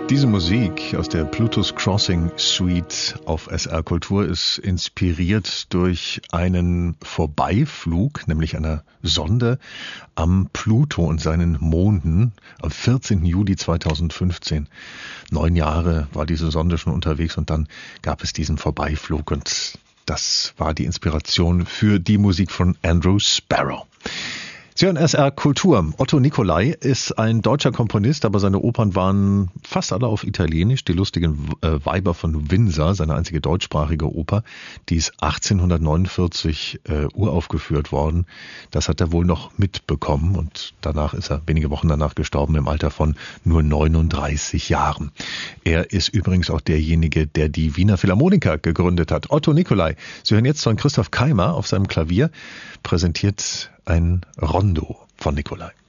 Diese Musik aus der Pluto's Crossing Suite auf SR Kultur ist inspiriert durch einen Vorbeiflug, nämlich einer Sonde am Pluto und seinen Monden am 14. Juli 2015. 9 Jahre war diese Sonde schon unterwegs und dann gab es diesen Vorbeiflug und das war die Inspiration für die Musik von Andrew Sparrow. Sie hören SR Kultur. Otto Nicolai ist ein deutscher Komponist, aber seine Opern waren fast alle auf Italienisch. Die lustigen Weiber von Windsor, seine einzige deutschsprachige Oper, die ist 1849 uraufgeführt worden. Das hat er wohl noch mitbekommen und danach ist er wenige Wochen danach gestorben im Alter von nur 39 Jahren. Er ist übrigens auch derjenige, der die Wiener Philharmoniker gegründet hat. Otto Nicolai. Sie hören jetzt von Christoph Keimer auf seinem Klavier, präsentiert ein Rondo von Nicolai.